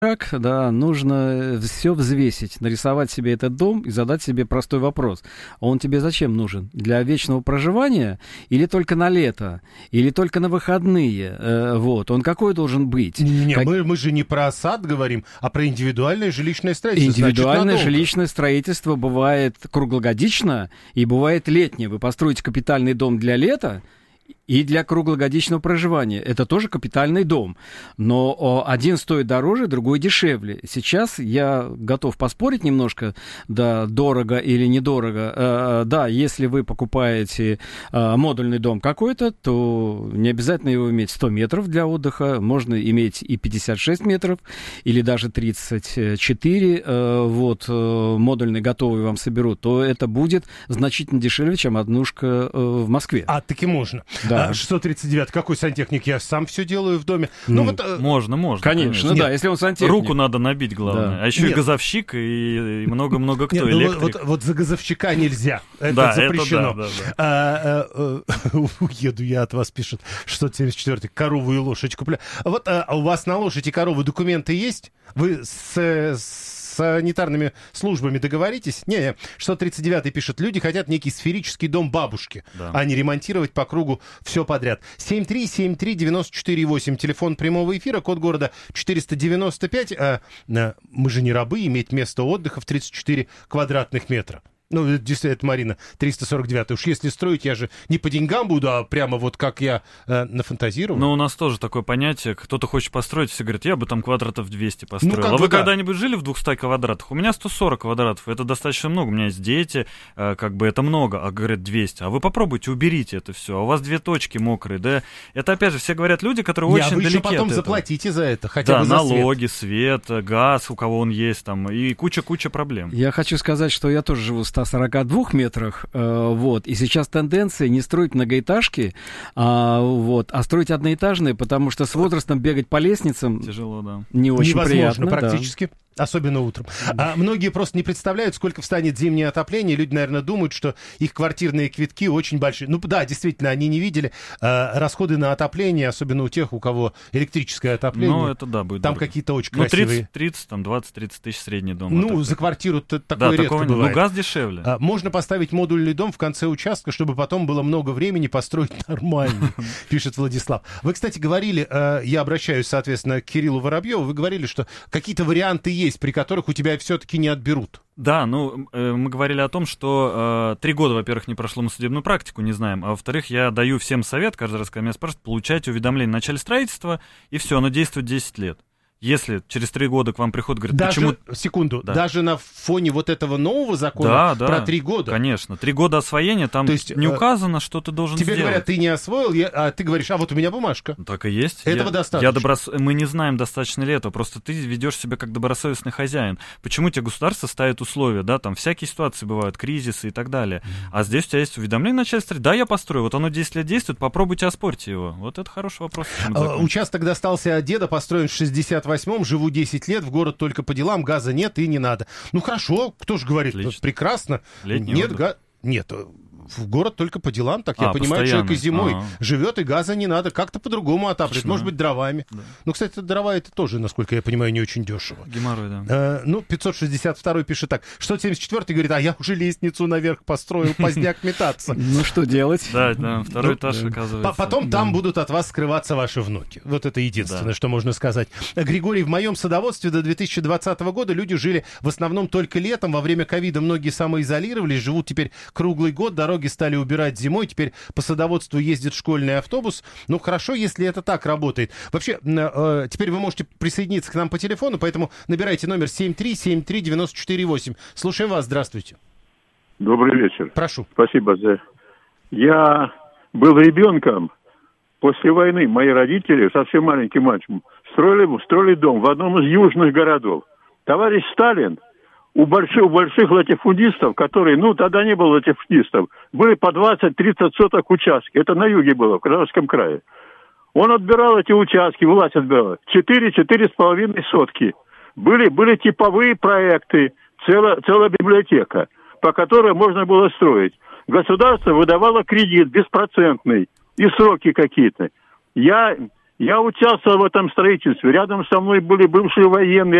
шаг, да, нужно все взвесить, нарисовать себе этот дом и задать себе простой вопрос. Он тебе зачем нужен? Для вечного проживания или только на лето? Или только на выходные? Вот. Он какой должен быть? Мы же не про сад говорим, а про индивидуальное жилищное строительство. Индивидуальное жилищное строительство бывает круглогодично и бывает летнее. Вы построите капитальный дом для лета и для круглогодичного проживания. Это тоже капитальный дом. Но один стоит дороже, другой дешевле. Сейчас я готов поспорить немножко, да, дорого или недорого. Да, если вы покупаете модульный дом какой-то, то не обязательно его иметь 100 метров для отдыха. Можно иметь и 56 метров, или даже 34. Вот, модульный готовый вам соберут. То это будет значительно дешевле, чем однушка в Москве. А, таки можно. Да. 639. Какой сантехник? Я сам все делаю в доме. Ну, вот, можно. Конечно, да, если он сантехник. Руку надо набить, главное. Да. А еще и газовщик, и много-много кто, электрик. Вот за газовщика нельзя. Это запрещено. Уеду я от вас, пишет 674. Корову и лошадь купляю. Вот у вас на лошадь и корову документы есть? Вы с санитарными службами договоритесь? Не, 639 пишет, люди хотят некий сферический дом бабушки, а не ремонтировать по кругу все подряд. 7373948, телефон прямого эфира, код города 495. Мы же не рабы, иметь место отдыха в 34 квадратных метра. Ну, действительно, Марина, 349. Уж если строить, я же не по деньгам буду, а прямо вот как я нафантазировал. Но у нас тоже такое понятие, кто-то хочет построить, все говорят, я бы там квадратов 200 построил. А вы когда-нибудь жили в 200 квадратах? У меня 140 квадратов, это достаточно много. У меня есть дети, как бы это много, а говорят 200. А вы попробуйте, уберите это все. А у вас 2 точки мокрые, да? Это, опять же, все говорят люди, которые очень далеки от этого. Вы еще потом заплатите за это, хотя бы за налоги, свет, газ, у кого он есть там, и куча проблем. Я хочу сказать, что я тоже живу в 142 метрах, вот, и сейчас тенденция не строить многоэтажки, а строить одноэтажные, потому что с возрастом бегать по лестницам тяжело, да. Не очень невозможно приятно. Практически. Да. Особенно утром. Многие просто не представляют, сколько встанет зимнее отопление. Люди, наверное, думают, что их квартирные квитки очень большие. Ну да, действительно, они не видели расходы на отопление, особенно у тех, у кого электрическое отопление. Ну, это да, будет там дорого. Какие-то очень красивые. 30, там 20-30 тысяч средний дом. Ну, за квартиру такое редко бывает. Ну, газ дешевле. Можно поставить модульный дом в конце участка, чтобы потом было много времени построить нормально, пишет Владислав. Вы, кстати, говорили, я обращаюсь, соответственно, к Кириллу Воробьеву, вы говорили, что какие-то варианты есть, при которых у тебя все-таки не отберут. Да, мы говорили о том, что 3 года, во-первых, не прошло, мы судебную практику не знаем, а во-вторых, я даю всем совет, каждый раз, когда меня спрашивают, получайте уведомление о начале строительства, и все, оно действует 10 лет. Если через 3 года к вам приходят, говорят, даже, почему... Секунду, да. Даже на фоне вот этого нового закона про 3 года? Конечно, 3 года освоения, там не указано, что ты должен тебе сделать. Тебе говорят, ты не освоил, а ты говоришь, а вот у меня бумажка. Так и есть. Этого достаточно. Мы не знаем, достаточно ли этого, просто ты ведешь себя как добросовестный хозяин. Почему тебе государство ставит условия, да, там всякие ситуации бывают, кризисы и так далее. А здесь у тебя есть уведомление начальства, да, я построю, вот оно 10 лет действует, попробуйте оспорьте его. Вот это хороший вопрос. Участок достался от деда, построен в 68-м, живу 10 лет, в город только по делам, газа нет и не надо. Ну хорошо, кто же говорит, прекрасно. Нет, нет, в город только по делам, так я понимаю, человек и зимой живет, и газа не надо, как-то по-другому отапливать, может быть, дровами. Да. Ну, кстати, дрова это тоже, насколько я понимаю, не очень дешево. Геморрой, да. 562 пишет так, 674 говорит, а я уже лестницу наверх построил, поздняк метаться. Ну, что делать? Да, второй этаж, оказывается. Потом там будут от вас скрываться ваши внуки. Вот это единственное, что можно сказать. Григорий, в моем садоводстве до 2020 года люди жили в основном только летом, во время ковида многие самоизолировались, живут теперь круглый год, дороги стали убирать зимой, теперь по садоводству ездит школьный автобус. Ну, хорошо, если это так работает. Вообще, теперь вы можете присоединиться к нам по телефону, поэтому набирайте номер 7373948. Слушаем вас, здравствуйте. Добрый вечер. Прошу. Спасибо за... Я был ребенком. После войны мои родители, совсем маленьким мальчиком, строили дом в одном из южных городов. Товарищ Сталин у больших латифундистов, которые, тогда не было латифундистов, были по 20-30 соток участки. Это на юге было, в Краснодарском крае. Он отбирал эти участки, власть отбирала. 4-4,5 сотки. Были типовые проекты, целая библиотека, по которой можно было строить. Государство выдавало кредит беспроцентный и сроки какие-то. Я Я участвовал в этом строительстве. Рядом со мной были бывшие военные.